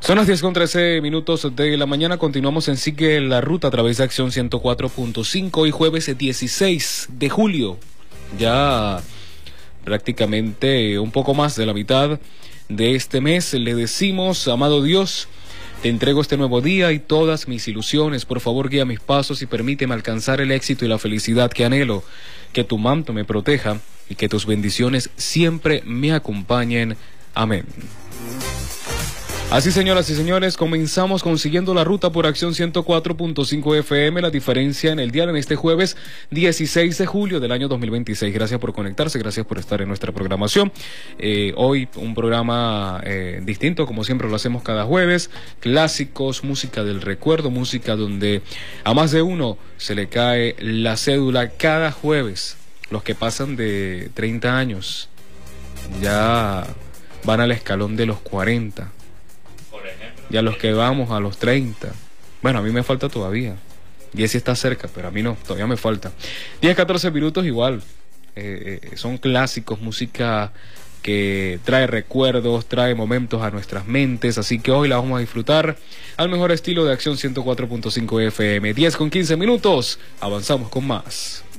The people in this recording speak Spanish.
Son las 10:13 de la mañana. Continuamos en Sigue la Ruta a través de Acción 104.5 y jueves 16 de julio. Ya prácticamente un poco más de la mitad de este mes. Le decimos, amado Dios, te entrego este nuevo día y todas mis ilusiones. Por favor, guía mis pasos y permíteme alcanzar el éxito y la felicidad que anhelo. Que tu manto me proteja y que tus bendiciones siempre me acompañen. Amén. Así, señoras y señores, comenzamos consiguiendo la ruta por Acción 104.5 FM, la diferencia en el dial en este jueves 16 de julio del año 2026. Gracias por conectarse, gracias por estar en nuestra programación. Hoy un programa distinto, como siempre lo hacemos cada jueves. Clásicos, música del recuerdo, música donde a más de uno se le cae la cédula cada jueves. Los que pasan de 30 años ya van al escalón de los 40. Ya los que vamos a los 30. Bueno, a mí me falta todavía. Jessy está cerca, pero a mí no, todavía me falta. 10-14 minutos igual. Son clásicos, música que trae recuerdos, trae momentos a nuestras mentes. Así que hoy la vamos a disfrutar al mejor estilo de Acción 104.5 FM. 10:15 minutos. Avanzamos con más.